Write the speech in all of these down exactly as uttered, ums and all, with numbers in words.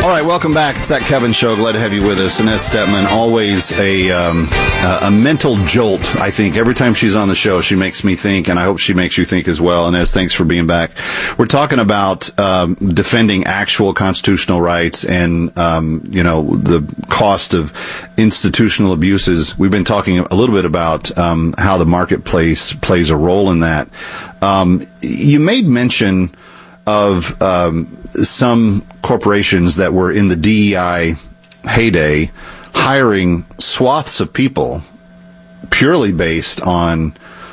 All right, welcome back. It's that Kevin Show. Glad to have you with us. Inez Stepman, always a um, a, a mental jolt, I think. Every time she's on the show, she makes me think, and I hope she makes you think as well. Inez, thanks for being back. We're talking about um, defending actual constitutional rights and, um, you know, the cost of institutional abuses. We've been talking a little bit about um, how the marketplace plays a role in that. Um, you made mention of um, some corporations that were in the D E I heyday hiring swaths of people purely based on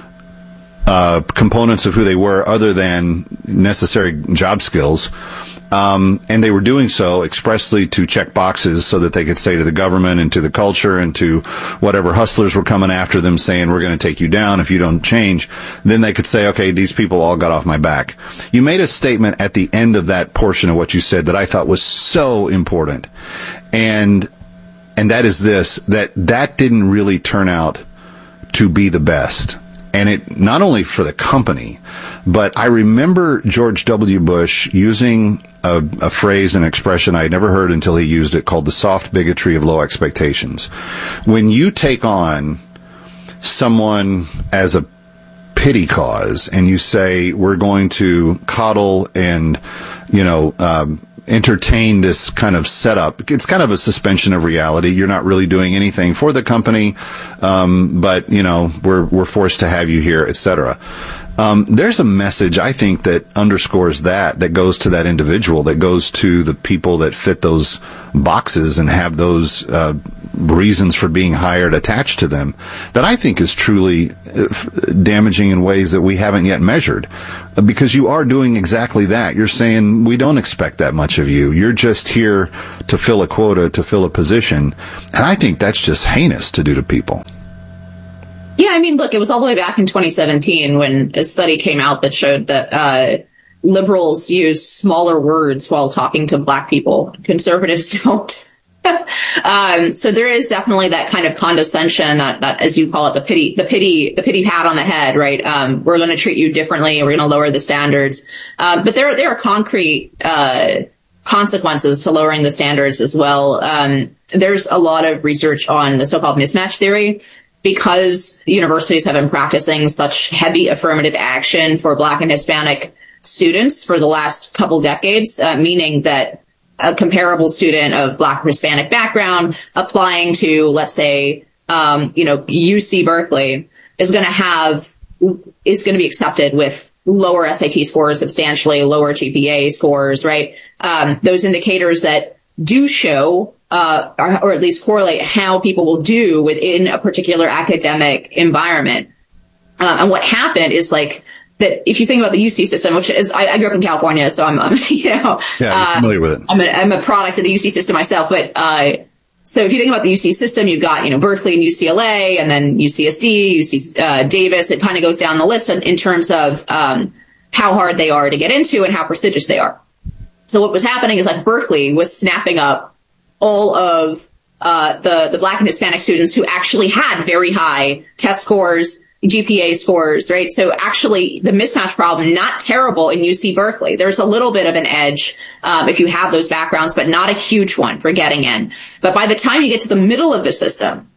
uh, components of who they were other than necessary job skills. Um, and they were doing so expressly to check boxes so that they could say to the government and to the culture and to whatever hustlers were coming after them saying, we're going to take you down if you don't change. Then they could say, okay, these people all got off my back. You made a statement at the end of that portion of what you said that I thought was so important. And, and that is this, that that didn't really turn out to be the best. And it, not only for the company, but I remember George W. Bush using a, a phrase, an expression I had never heard until he used it, called the soft bigotry of low expectations. When you take on someone as a pity cause and you say, we're going to coddle and, you know, um, entertain this kind of setup. It's kind of a suspension of reality. You're not really doing anything for the company, um, but, you know, we're we're forced to have you here, et cetera. Um, there's a message, I think, that underscores that, that goes to that individual, that goes to the people that fit those boxes and have those uh, reasons for being hired attached to them, that I think is truly damaging in ways that we haven't yet measured. Because you are doing exactly that. You're saying, we don't expect that much of you. You're just here to fill a quota, to fill a position. And I think that's just heinous to do to people. Yeah, I mean, look, it was all the way back in twenty seventeen when a study came out that showed that uh liberals use smaller words while talking to black people. Conservatives don't. um So there is definitely that kind of condescension, that, that as you call it, the pity, the pity, the pity pat on the head, right? Um We're going to treat you differently. We're going to lower the standards. Um But there, there are concrete uh consequences to lowering the standards as well. Um There's a lot of research on the so-called mismatch theory. Because universities have been practicing such heavy affirmative action for Black and Hispanic students for the last couple decades, uh, meaning that a comparable student of Black or Hispanic background applying to, let's say, um, you know, U C Berkeley is going to have, is going to be accepted with lower S A T scores, substantially lower G P A scores, right? Um, those indicators that do show Uh, or, or at least correlate how people will do within a particular academic environment. Uh, and what happened is like that if you think about the U C system, which is, I, I grew up in California, so I'm, I'm you know, yeah, you're uh, familiar with it. I'm a, I'm a product of the U C system myself, but, uh, so if you think about the U C system, you've got, you know, Berkeley and U C L A and then U C S D, U C, uh, Davis. It kind of goes down the list in, in terms of, um, how hard they are to get into and how prestigious they are. So what was happening is like Berkeley was snapping up all of uh the the Black and Hispanic students who actually had very high test scores, G P A scores, right? So actually the mismatch problem, not terrible in U C Berkeley. There's a little bit of an edge um if you have those backgrounds, but not a huge one for getting in. But by the time you get to the middle of the system,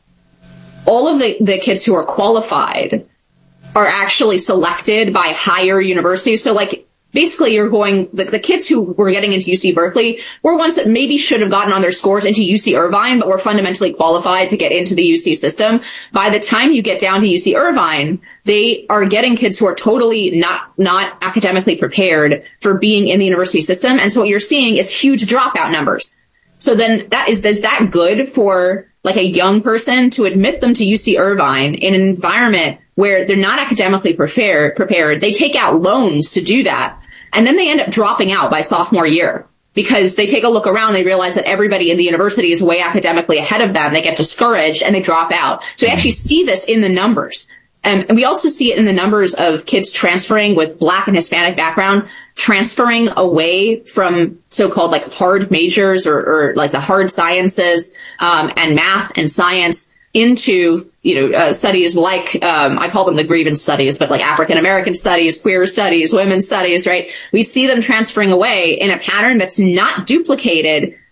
all of the, the kids who are qualified are actually selected by higher universities. So like basically, you're going, the, the kids who were getting into U C Berkeley were ones that maybe should have gotten on their scores into U C Irvine, but were fundamentally qualified to get into the U C system. By the time you get down to U C Irvine, they are getting kids who are totally not, not academically prepared for being in the university system. And so what you're seeing is huge dropout numbers. So then that is, is that good for like a young person to admit them to U C Irvine in an environment where they're not academically prepared, prepared. They take out loans to do that. And then they end up dropping out by sophomore year because they take a look around. They realize that everybody in the university is way academically ahead of them. They get discouraged and they drop out. So we actually see this in the numbers. Um, and we also see it in the numbers of kids transferring with Black and Hispanic background, transferring away from so-called like hard majors or, or like the hard sciences, um, and math and science into, you know, uh, studies like, um, I call them the grievance studies, but like African American studies, queer studies, women's studies, right? We see them transferring away in a pattern that's not duplicated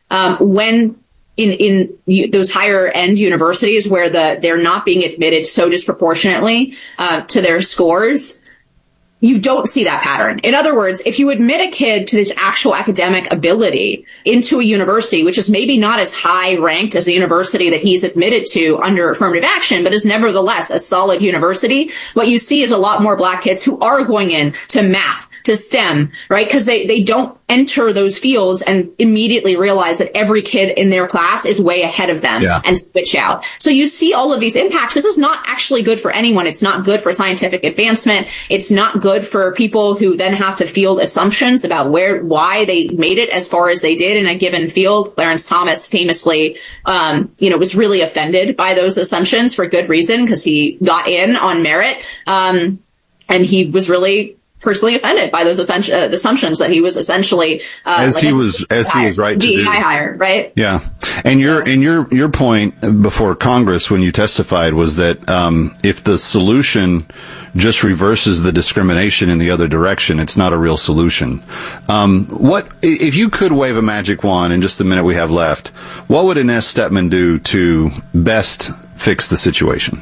um, when in, in u- those higher end universities where the, they're not being admitted so disproportionately, uh, to their scores, you don't see that pattern. In other words, if you admit a kid to this actual academic ability into a university, which is maybe not as high ranked as the university that he's admitted to under affirmative action, but is nevertheless a solid university, what you see is a lot more black kids who are going in to math, to STEM, right? Because they, they don't enter those fields and immediately realize that every kid in their class is way ahead of them yeah. and switch out. So you see all of these impacts. This is not actually good for anyone. It's not good for scientific advancement. It's not good for people who then have to field assumptions about where, why they made it as far as they did in a given field. Clarence Thomas famously, um, you know, was really offended by those assumptions for good reason because he got in on merit. Um, and he was really personally offended by those offense, uh, assumptions that he was essentially uh, as like he was as he was right to do. Hire, right? Yeah, and your and your your point before Congress when you testified was that um, if the solution just reverses the discrimination in the other direction, it's not a real solution. Um, what if you could wave a magic wand in just the minute we have left? What would Inez Stepman do to best fix the situation?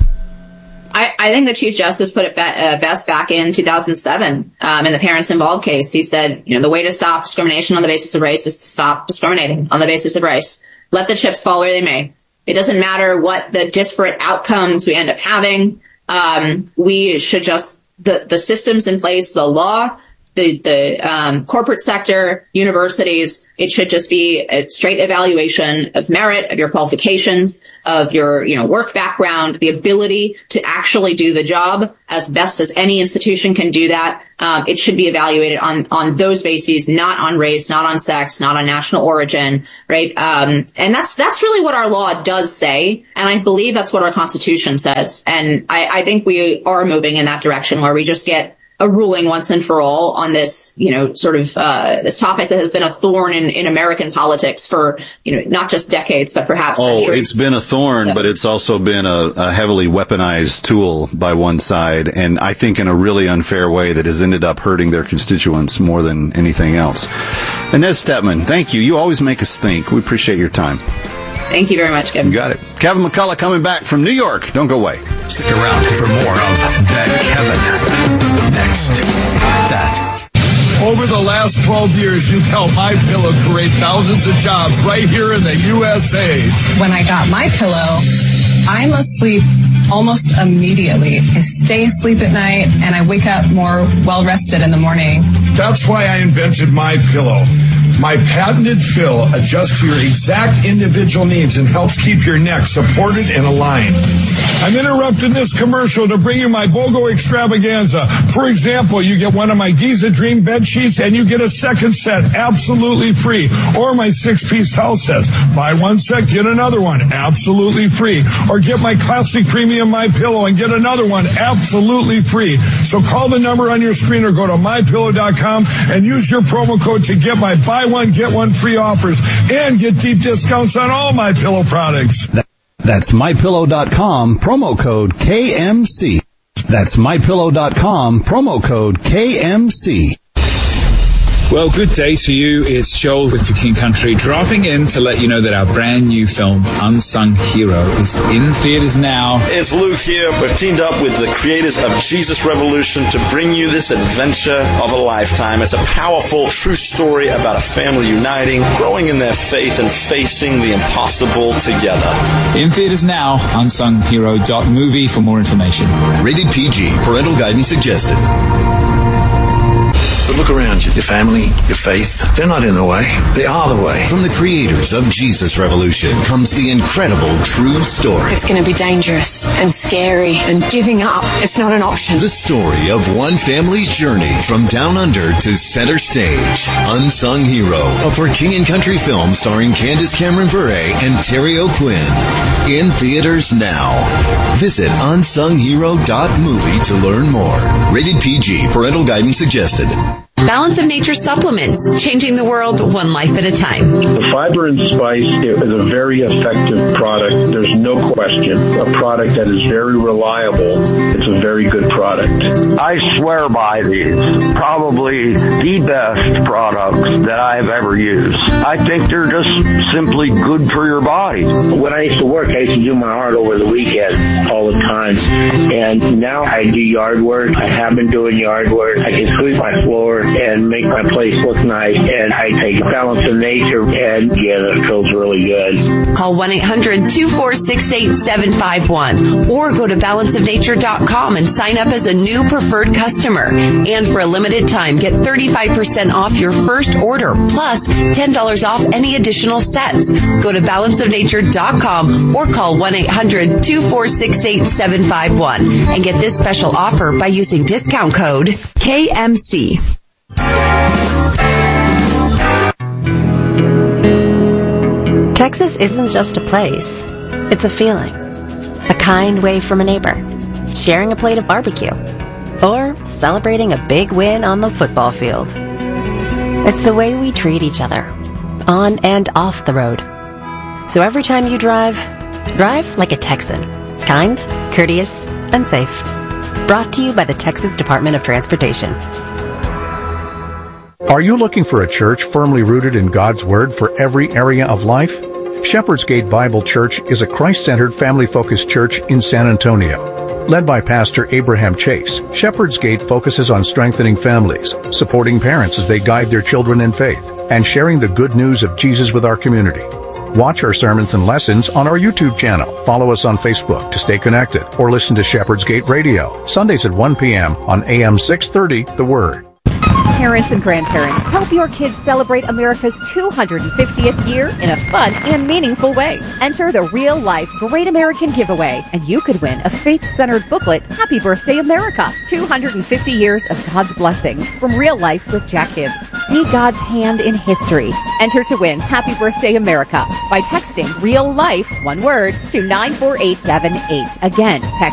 I, I think the Chief Justice put it be, uh, best back in two thousand seven um, in the Parents Involved case. He said, you know, the way to stop discrimination on the basis of race is to stop discriminating on the basis of race. Let the chips fall where they may. It doesn't matter what the disparate outcomes we end up having. Um, we should just, the, the systems in place, the law, the, the, um, corporate sector, universities, it should just be a straight evaluation of merit, of your qualifications, of your, you know, work background, the ability to actually do the job as best as any institution can do that. Um, it should be evaluated on, on those bases, not on race, not on sex, not on national origin, right? Um, and that's, that's really what our law does say. And I believe that's what our Constitution says. And I, I think we are moving in that direction where we just get a ruling once and for all on this, you know, sort of, uh, this topic that has been a thorn in, in American politics for, you know, not just decades, but perhaps Oh, centuries. It's been a thorn, so. But it's also been a, a heavily weaponized tool by one side, and I think in a really unfair way that has ended up hurting their constituents more than anything else. Inez Stepman, thank you. You always make us think. We appreciate your time. Thank you very much, Kevin. You got it. Kevin McCullough coming back from New York. Don't go away. Stick around for more of That Kevin. Next. That. Over the last twelve years, you've helped MyPillow create thousands of jobs right here in the U S A. When I got MyPillow, I'm asleep almost immediately. I stay asleep at night and I wake up more well-rested in the morning. That's why I invented MyPillow. My patented fill adjusts to your exact individual needs and helps keep your neck supported and aligned. I'm interrupting this commercial to bring you my BOGO extravaganza. For example, you get one of my Giza Dream bed sheets and you get a second set absolutely free. Or my six-piece towel sets. Buy one set, get another one absolutely free. Or get my classic premium MyPillow and get another one absolutely free. So call the number on your screen or go to my pillow dot com and use your promo code to get my buy one, get one free offers and get deep discounts on all MyPillow products. That's my pillow dot com, promo code K M C. That's my pillow dot com, promo code K M C. Well, good day to you. It's Joel with For King Country dropping in to let you know that our brand new film, Unsung Hero, is in theaters now. It's Luke here. We've teamed up with the creators of Jesus Revolution to bring you this adventure of a lifetime. It's a powerful, true story about a family uniting, growing in their faith, and facing the impossible together. In theaters now, unsung hero dot movie for more information. Rated P G. Parental guidance suggested. But look around you. Your family, your faith, they're not in the way. They are the way. From the creators of Jesus Revolution comes the incredible true story. It's going to be dangerous and scary, and giving up, it's not an option. The story of one family's journey from down under to center stage. Unsung Hero, a For King and Country film starring Candace Cameron Bure and Terry O'Quinn. In theaters now. Visit unsung hero dot movie to learn more. Rated P G. Parental guidance suggested. Balance of Nature supplements, changing the world one life at a time. The Fiber and Spice is a very effective product. There's no question. A product that is very reliable. It's a very good product. I swear by these. Probably the best products that I've ever used. I think they're just simply good for your body. When I used to work, I used to do my art over the weekend all the time. And now I do yard work. I have been doing yard work. I can sweep my floor and make my place look nice. And I take Balance of Nature, and yeah, that feels really good. Call one eight hundred two four six eight seven five one or go to balance of nature dot com and sign up as a new preferred customer. And for a limited time, get thirty-five percent off your first order, plus ten dollars off any additional sets. Go to balance of nature dot com or call one eight hundred two four six eight seven five one and get this special offer by using discount code K M C. Texas isn't just a place. It's a feeling. A kind wave from a neighbor. Sharing a plate of barbecue. Or celebrating a big win on the football field. It's the way we treat each other. On and off the road. So every time you drive, drive like a Texan. Kind, courteous, and safe. Brought to you by the Texas Department of Transportation. Are you looking for a church firmly rooted in God's Word for every area of life? Shepherd's Gate Bible Church is a Christ-centered, family-focused church in San Antonio. Led by Pastor Abraham Chase, Shepherd's Gate focuses on strengthening families, supporting parents as they guide their children in faith, and sharing the good news of Jesus with our community. Watch our sermons and lessons on our YouTube channel. Follow us on Facebook to stay connected, or listen to Shepherd's Gate Radio, Sundays at one p.m. on A M six thirty, The Word. Parents and grandparents, help your kids celebrate America's two hundred fiftieth year in a fun and meaningful way. Enter the Real Life Great American Giveaway, and you could win a faith-centered booklet, Happy Birthday America, two hundred fifty years of God's blessings from Real Life with Jack Hibbs. See God's hand in history. Enter to win Happy Birthday America by texting Real Life, one word, to nine four eight seven eight. Again, text